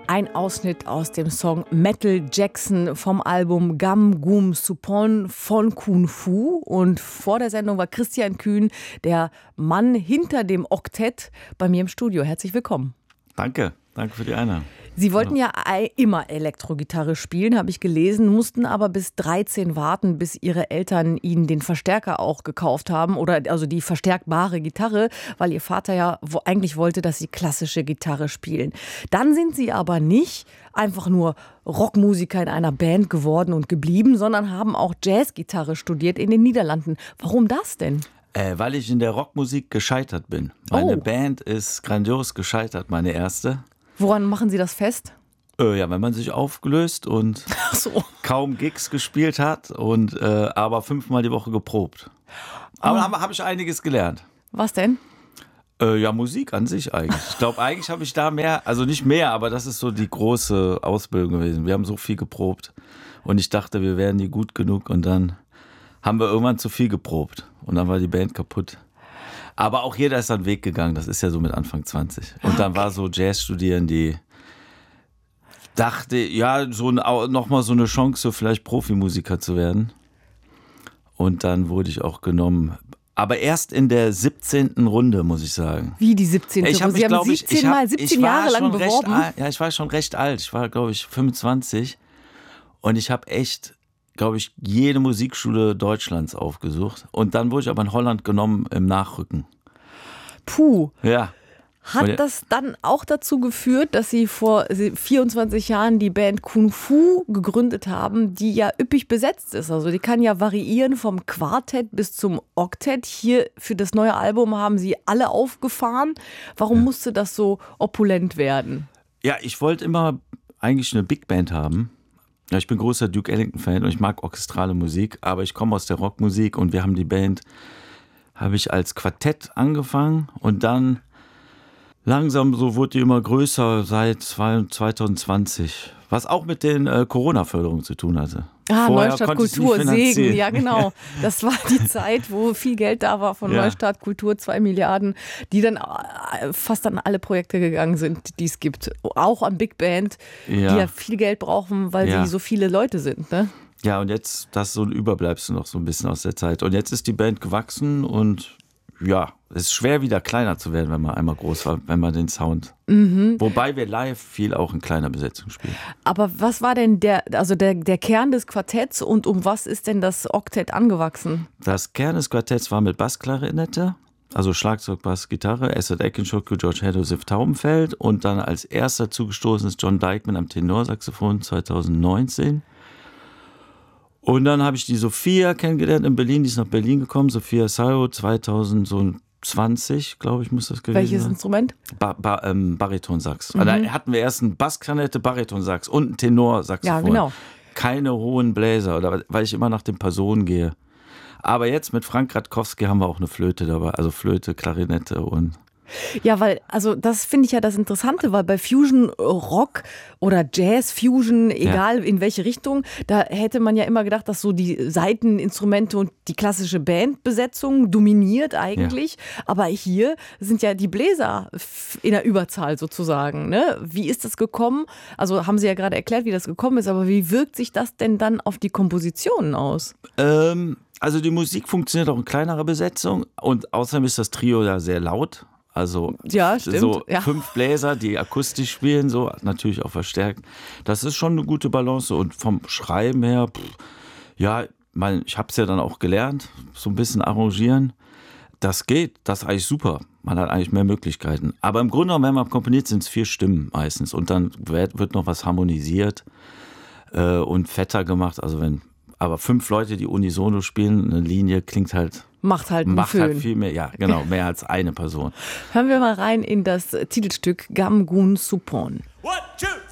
Ein Ausschnitt aus dem Song Metal Jackson vom Album Gam Goom Supon von Kung Fu. Und vor der Sendung war Christian Kühn, der Mann hinter dem Oktett, bei mir im Studio. Herzlich willkommen. Danke für die Einladung. Sie wollten ja immer Elektrogitarre spielen, habe ich gelesen, mussten aber bis 13 warten, bis Ihre Eltern Ihnen den Verstärker auch gekauft haben, oder also die verstärkbare Gitarre, weil Ihr Vater ja eigentlich wollte, dass Sie klassische Gitarre spielen. Dann sind Sie aber nicht einfach nur Rockmusiker in einer Band geworden und geblieben, sondern haben auch Jazzgitarre studiert in den Niederlanden. Warum das denn? Weil ich in der Rockmusik gescheitert bin. Meine Band ist grandios gescheitert, meine erste. Woran machen Sie das fest? Ja, wenn man sich aufgelöst und kaum Gigs gespielt hat und aber 5-mal die Woche geprobt. Aber habe ich einiges gelernt. Was denn? Ja, Musik an sich eigentlich. Ich glaube, eigentlich habe ich da mehr, also nicht mehr, aber das ist so die große Ausbildung gewesen. Wir haben so viel geprobt und ich dachte, wir wären nie gut genug und dann haben wir irgendwann zu viel geprobt und dann war die Band kaputt. Aber auch jeder ist seinen Weg gegangen, das ist ja so mit Anfang 20. Und dann war so Jazz studieren, die dachte, ja, nochmal so eine Chance, so vielleicht Profimusiker zu werden. Und dann wurde ich auch genommen. Aber erst in der 17. Runde, muss ich sagen. Wie die 17. Runde? Sie haben 17 Jahre lang beworben? Ja, ich war schon recht alt. Ich war, glaube ich, 25. Und ich habe echt, glaube ich, jede Musikschule Deutschlands aufgesucht. Und dann wurde ich aber in Holland genommen im Nachrücken. Puh. Ja. Hat das dann auch dazu geführt, dass Sie vor 24 Jahren die Band Kung Fu gegründet haben, die ja üppig besetzt ist? Also die kann ja variieren vom Quartett bis zum Oktett. Hier für das neue Album haben Sie alle aufgefahren. Warum musste das so opulent werden? Ja, ich wollte immer eigentlich eine Big Band haben. Ja, ich bin großer Duke Ellington-Fan und ich mag orchestrale Musik, aber ich komme aus der Rockmusik und wir haben die Band, habe ich als Quartett angefangen und dann langsam so wurde die immer größer seit 2020, was auch mit den Corona-Förderungen zu tun hatte. Neustart Kultur, Segen, ja genau. Das war die Zeit, wo viel Geld da war von Neustart Kultur, 2 Milliarden, die dann fast an alle Projekte gegangen sind, die es gibt. Auch an Big Band, die ja viel Geld brauchen, weil sie so viele Leute sind, ne? Ja, und jetzt, das ist so ein Überbleibsel noch so ein bisschen aus der Zeit. Und jetzt ist die Band gewachsen und ja, es ist schwer wieder kleiner zu werden, wenn man einmal groß war, wenn man den Sound. Wobei wir live viel auch in kleiner Besetzung spielen. Aber was war denn der Kern des Quartetts und um was ist denn das Oktett angewachsen? Das Kern des Quartetts war mit Bassklarinette, also Schlagzeug, Bass, Gitarre, Esad Ekinchokü, George Heddo, Sif Taubenfeld und dann als erster zugestoßen ist John Dykman am Tenorsaxophon 2019. Und dann habe ich die Sophia kennengelernt in Berlin, die ist nach Berlin gekommen, Sophia Sayo 2020, glaube ich, muss das gewesen sein. Welches Instrument? Baritonsax. Da hatten wir erst einen Bassklarinette, Baritonsax und einen Tenorsaxophon. Ja, genau. Keine hohen Bläser, weil ich immer nach den Personen gehe. Aber jetzt mit Frank Radkowski haben wir auch eine Flöte dabei, also Flöte, Klarinette und... Ja, weil, also das finde ich ja das Interessante, weil bei Fusion Rock oder Jazz Fusion, egal in welche Richtung, da hätte man ja immer gedacht, dass so die Saiteninstrumente und die klassische Bandbesetzung dominiert eigentlich. Ja. Aber hier sind ja die Bläser in der Überzahl sozusagen. Ne? Wie ist das gekommen? Also haben Sie ja gerade erklärt, wie das gekommen ist, aber wie wirkt sich das denn dann auf die Kompositionen aus? Also die Musik funktioniert auch in kleinerer Besetzung und außerdem ist das Trio ja sehr laut. Also so 5 Bläser, die akustisch spielen, so natürlich auch verstärkt. Das ist schon eine gute Balance und vom Schreiben her, ich habe es ja dann auch gelernt, so ein bisschen arrangieren. Das geht, das ist eigentlich super. Man hat eigentlich mehr Möglichkeiten. Aber im Grunde genommen, wenn man komponiert, sind es 4 Stimmen meistens und dann wird noch was harmonisiert und fetter gemacht. Aber 5 Leute, die unisono spielen, eine Linie klingt halt... Macht halt viel mehr, mehr als eine Person. Hören wir mal rein in das Titelstück Gam Goom Supon. 1, 2